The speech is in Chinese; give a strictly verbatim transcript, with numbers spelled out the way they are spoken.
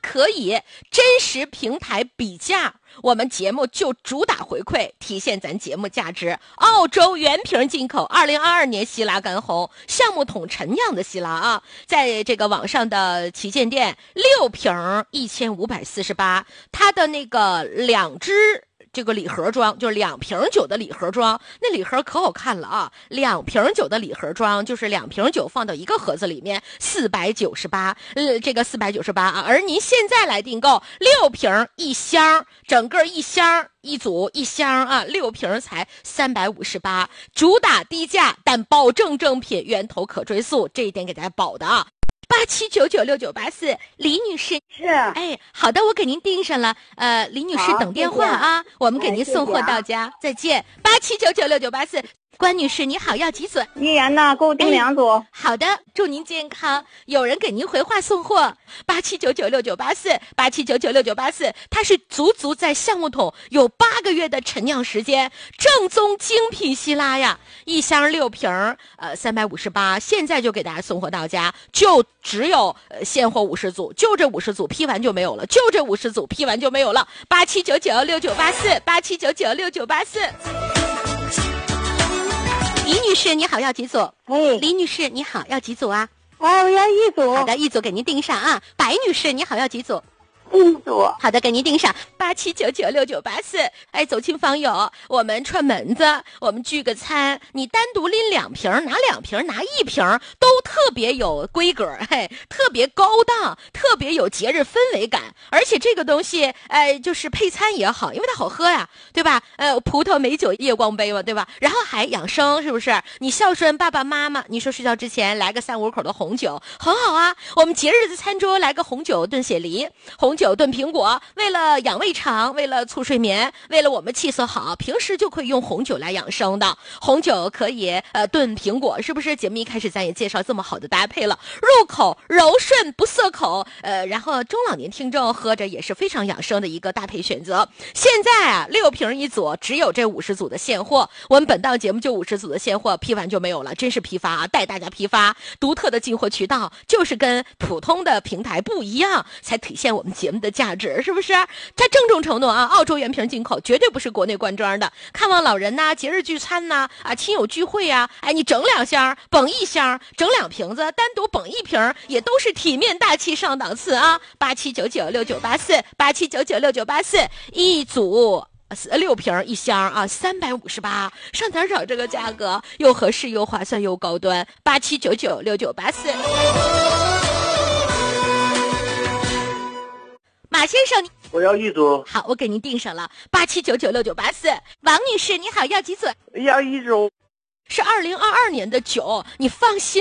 可以真实平台比价。我们节目就主打回馈，体现咱节目价值。澳洲原瓶进口二零二二年希拉干红橡木桶陈酿的希拉啊，在这个网上的旗舰店六瓶一千五百四十八，它的那个两支。这个礼盒装就是两瓶酒的礼盒装，那礼盒可好看了啊！两瓶酒的礼盒装就是两瓶酒放到一个盒子里面，四百九十八，呃，这个四百九十八啊。而您现在来订购六瓶一箱，整个一箱一组一箱啊，六瓶才三百五十八，主打低价，但保证正品，源头可追溯，这一点给大家保的啊。八七九九六九八四，李女士是， 哎，好的，我给您订上了。呃，李女士等电话啊，我们给您送货到家。再见，八七九九六九八四。关女士你好，要几组？ 一元呢，给我订两组、 哎。好的，祝您健康。有人给您回话送货，八七九九六九八四，八七九九六九八四，它是足足在橡木桶有八个月的陈酿时间，正宗精品希拉呀，一箱六瓶，呃，三百五十八，现在就给大家送货到家，就只有呃现货五十组，就这五十组批完就没有了，就这五十组批完就没有了。八七九九六九八四，八七九九六九八四。李女士你好，要几组？ 哎， 李女士你好，要几组啊？ 哎，我要一组。 好的，一组给您订上啊。白女士你好，要几组？ 一组。 好的，给您订上八七九九六九八四。哎，走亲访友，我们串门子，我们聚个餐，你单独拎两瓶，拿两瓶，拿一瓶，都特别有规格，嘿，特别高档，特别有节日氛围感。而且这个东西，哎，就是配餐也好，因为它好喝呀，对吧？呃，葡萄美酒夜光杯嘛，对吧？然后还养生，是不是？你孝顺爸爸妈妈，你说睡觉之前来个三五口的红酒，很好啊。我们节日的餐桌来个红酒炖雪梨，红酒炖苹果，为了养胃肠，为了促睡眠，为了我们气色好，平时就可以用红酒来养生的。红酒可以呃炖苹果，是不是？节目一开始咱也介绍这么好的搭配了，入口柔顺不涩口，呃，然后中老年听众喝着也是非常养生的一个搭配选择。现在啊，六瓶一组，只有这五十组的现货，我们本档节目就五十组的现货，批完就没有了，真是批发啊，带大家批发，独特的进货渠道，就是跟普通的平台不一样，才体现我们节目的价值，是不是？它郑重承诺啊，澳洲原瓶进口，绝对不是国内灌装的。看望老人呐、啊，节日聚餐呐、啊，啊，亲友聚会呀、啊，哎，你整两箱，捧一箱，整两瓶子，单独捧一瓶，也都是体面大气上档次啊。八七九九六九八四，八七九九六九八四，一组。六瓶一箱啊，三百五十八，上哪儿找这个价格？又合适又划算又高端。八七九九六九八四。马先生，你我要一组。 好，我给您订上了八七九九六九八四。王女士，你好，要几组？ 要一组。 是二零二二年的酒，你放心。